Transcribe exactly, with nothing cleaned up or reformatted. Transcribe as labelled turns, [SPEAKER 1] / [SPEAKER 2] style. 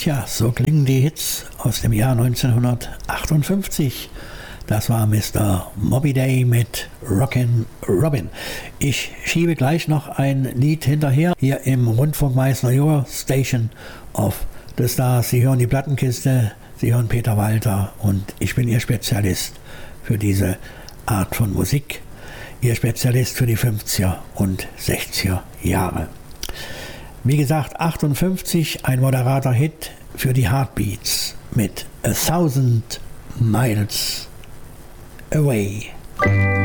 [SPEAKER 1] Tja, so klingen die Hits aus dem Jahr neunzehnhundertachtundfünfzig. Das war Mister Moby Day mit Rockin' Robin. Ich schiebe gleich noch ein Lied hinterher, hier im Rundfunk Meißner Your Station of the Stars. Sie hören die Plattenkiste, Sie hören Peter Walter und ich bin Ihr Spezialist für diese Art von Musik. Ihr Spezialist für die fünfziger und sechziger Jahre. Wie gesagt, achtundfünfzig, ein moderater Hit für die Heartbeats mit A Thousand Miles Away.